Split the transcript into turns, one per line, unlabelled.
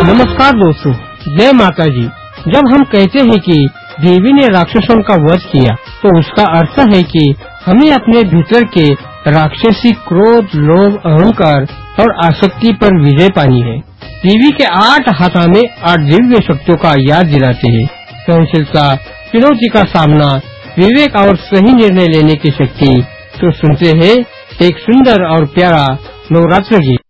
नमस्कार दोस्तों, जय माता जी। जब हम कहते हैं कि देवी ने राक्षसों का वध किया, तो उसका अर्थ है कि हमें अपने भीतर के राक्षसी क्रोध, लोभ, अहंकार और आसक्ति पर विजय पानी है। देवी के 8 हाथ में 8 दिव्य शक्तियों का याद दिलाते हैं। सहनशीलता, चुनौती का सामना, विवेक और सही निर्णय लेने की शक्ति। तो सुनते हैं एक सुंदर और प्यारा नवरात्र गीत।